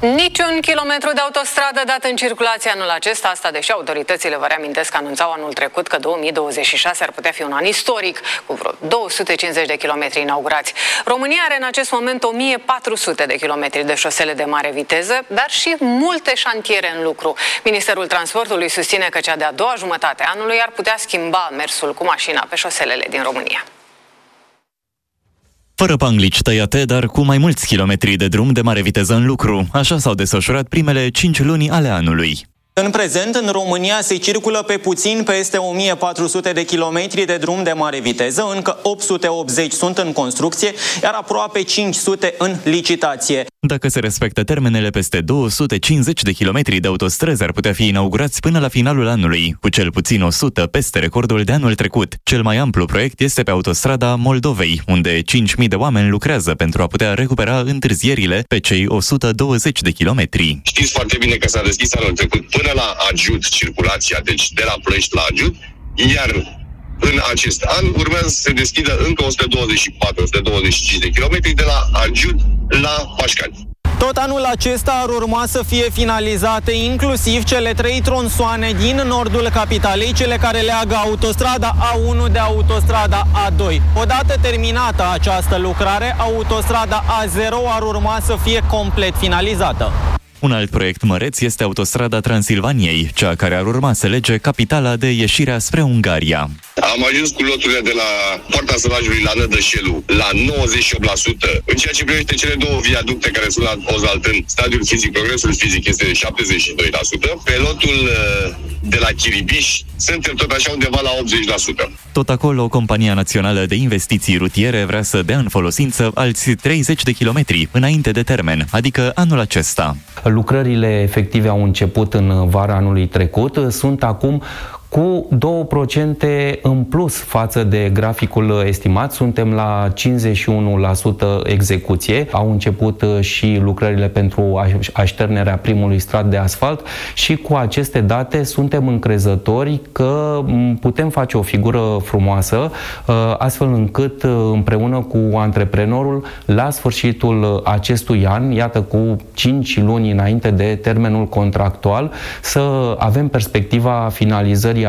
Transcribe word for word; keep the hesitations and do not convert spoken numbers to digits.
Niciun kilometru de autostradă dat în circulație anul acesta, asta deși autoritățile, vă reamintesc, anunțau anul trecut că două mii douăzeci și șase ar putea fi un an istoric, cu vreo două sute cincizeci de kilometri inaugurați. România are în acest moment o mie patru sute de kilometri de șosele de mare viteză, dar și multe șantiere în lucru. Ministerul Transportului susține că cea de-a doua jumătate a anului ar putea schimba mersul cu mașina pe șoselele din România. Fără panglici tăiate, dar cu mai mulți kilometri de drum de mare viteză în lucru. Așa s-au desfășurat primele cinci luni ale anului. În prezent, în România se circulă pe puțin peste o mie patru sute de kilometri de drum de mare viteză, încă opt sute optzeci sunt în construcție, iar aproape cinci sute în licitație. Dacă se respectă termenele, peste două sute cincizeci de kilometri de autostrăzi ar putea fi inaugurați până la finalul anului, cu cel puțin o sută peste recordul de anul trecut. Cel mai amplu proiect este pe autostrada Moldovei, unde cinci mii de oameni lucrează pentru a putea recupera întârzierile pe cei o sută douăzeci de kilometri. Știți foarte bine că s-a deschis anul trecut până la Agiut circulația, deci de la Ploiești la Agiut, iar în acest an urmează să se deschidă încă o sută douăzeci și patru - o sută douăzeci și cinci de kilometri de la Agiut la Pașcani. Tot anul acesta ar urma să fie finalizate inclusiv cele trei tronsoane din nordul capitalei, cele care leagă autostrada A unu de autostrada A doi. Odată terminată această lucrare, autostrada A zero ar urma să fie complet finalizată. Un alt proiect măreț este autostrada Transilvaniei, cea care ar urma să lege capitala de ieșirea spre Ungaria. Am ajuns cu loturile de la Poarta Sălajului la Nădășelu la nouăzeci și opt la sută. În ceea ce privește cele două viaducte care sunt la Ozaltân, stadiul fizic, progresul fizic este de șaptezeci și doi la sută. Pe lotul de la Chiribiș suntem tot așa undeva la optzeci la sută. Tot acolo, Compania Națională de Investiții Rutiere vrea să dea în folosință alți treizeci de kilometri înainte de termen, adică anul acesta. Lucrările efective au început în vara anului trecut, sunt acum cu două procente în plus față de graficul estimat. Suntem la cincizeci și unu la sută execuție. Au început și lucrările pentru așternerea primului strat de asfalt și cu aceste date suntem încrezători că putem face o figură frumoasă, astfel încât împreună cu antreprenorul la sfârșitul acestui an, iată cu cinci luni înainte de termenul contractual, să avem perspectiva finalizării